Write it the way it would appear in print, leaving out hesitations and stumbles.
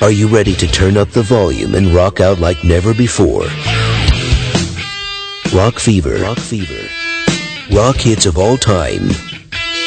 Are you ready to turn up the volume and rock out like never before? Rock Fever. Rock hits of all time.